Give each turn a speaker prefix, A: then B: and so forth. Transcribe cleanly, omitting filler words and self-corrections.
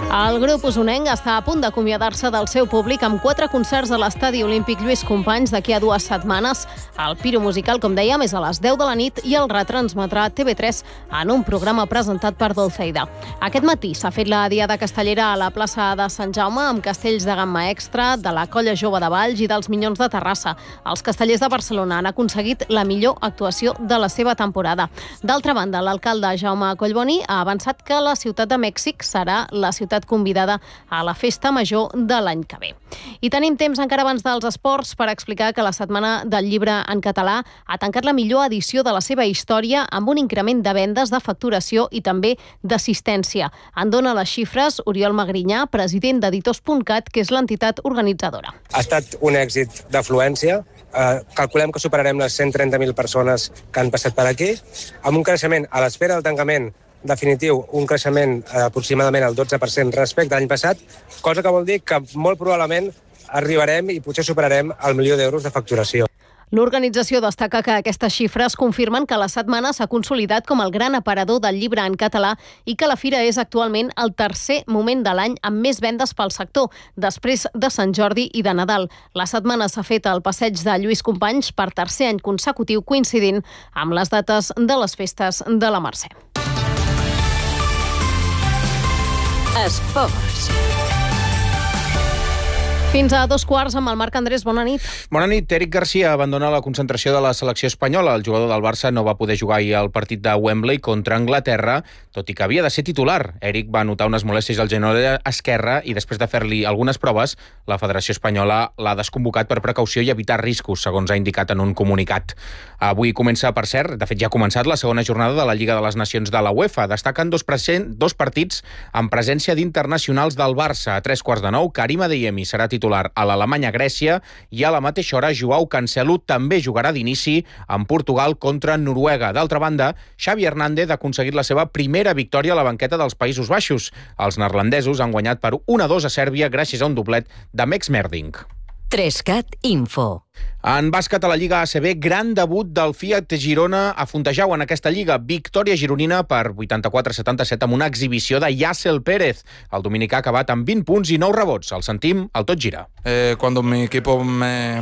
A: El grup usonenc està a punt d'acomiadar-se del seu públic amb 4 concerts a l'Estadi Olímpic Lluís Companys d'aquí a 2 setmanes. El Piro musical, com dèiem, és a les 10 de la nit i el retransmetrà TV3 en un programa presentat per Dolceida. Aquest matí s'ha fet la Diada Castellera a la plaça de Sant Jaume amb castells de gamma extra, de la Colla Jove de Valls i dels Minyons de Terrassa. Els castellers de Barcelona han aconseguit la millor actuació de la seva temporada. D'altra banda, l'alcalde Jaume Collboni ha avançat que la ciutat de Mèxic serà la ciutat convidada a la festa major de l'any que ve. I tenim temps encara abans dels esports per explicar que la Setmana del Llibre en Català ha tancat la millor edició de la seva història amb un increment de vendes, de facturació i també d'assistència. En dona les xifres Oriol Magrinyà, president d'Editors.cat, que és l'entitat organitzadora.
B: Ha estat un èxit d'afluència. Calculem que superarem les 130.000 persones que han passat per aquí, amb un creixement a l'espera del tancament definitiu, un creixement aproximadament al 12% respecte a l'any passat, cosa que vol dir que molt probablement arribarem i potser superarem el 1.000.000 d'euros de facturació.
A: L'organització destaca que aquestes xifres confirmen que la setmana s'ha consolidat com el gran aparador del llibre en català i que la fira és actualment el tercer moment de l'any amb més vendes pel sector, després de Sant Jordi i de Nadal. La setmana s'ha fet al passeig de Lluís Companys per tercer any consecutiu, coincidint amb les dates de les festes de la Mercè.
C: Esports.
A: Fins a 2:15 amb el Marc Andrés. Bona nit.
D: Bona nit. Eric Garcia abandona la concentració de la selecció espanyola. El jugador del Barça no va poder jugar ahir al partit de Wembley contra Anglaterra, tot i que havia de ser titular. Eric va notar unes molèsties al genoll esquerre i després de fer-li algunes proves, la Federació Espanyola l'ha desconvocat per precaució i evitar riscos, segons ha indicat en un comunicat. Avui comença, per cert, de fet ja ha començat la segona jornada de la Lliga de les Nacions de la UEFA. Destaquen dos partits amb presència d'internacionals del Barça. A 8:45, Karim Adeyemi serà titular a l'Alemanya-Grècia i a la mateixa hora Joao Cancelo també jugarà d'inici en Portugal contra Noruega. D'altra banda, Xavi Hernández ha aconseguit la seva primera victòria a la banqueta dels Països Baixos. Els neerlandesos han guanyat per 1-2 a Sèrbia gràcies a un doblet de Mex Merdink.
C: 3cat Info.
D: En bàsquet a la Lliga ACB, gran debut del Fiat Girona a Fontejau en aquesta lliga. Victòria gironina per 84-77 amb una exhibició de Yassel Pérez. El dominicà ha acabat amb 20 punts i 9 rebots. El sentim al Tot Gira.
E: Cuando mi equipo me